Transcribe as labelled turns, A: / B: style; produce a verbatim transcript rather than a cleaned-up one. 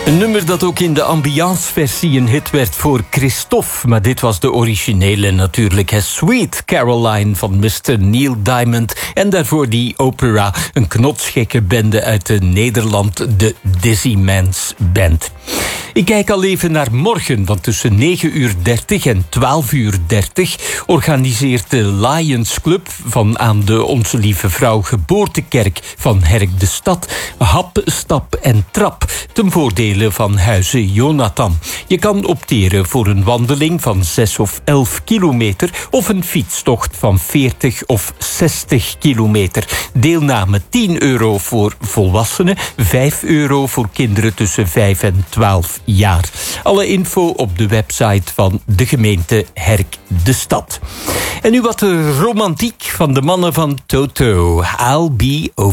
A: Een nummer dat ook in de ambiance-versie een hit werd voor Christophe. Maar dit was de originele natuurlijk. Hè? Sweet Caroline van mister Neil Diamond. En daarvoor die opera. Een knotsgekke bende uit Nederland. De Dizzy Man's Band. Ik kijk al even naar morgen. Want tussen negen uur dertig en twaalf uur dertig... organiseert de Lions Club van aan de Onze Lieve Vrouw Geboortekerk van Herk de Stad hap, stap en trap ten voordele van Huize Jonathan. Je kan opteren voor een wandeling van zes of elf kilometer of een fietstocht van veertig of zestig kilometer. Deelname tien euro voor volwassenen, vijf euro voor kinderen tussen vijf en twaalf jaar. Alle info op de website van de gemeente Herk de Stad. En nu wat de romantiek van de mannen van Toto. I'll be over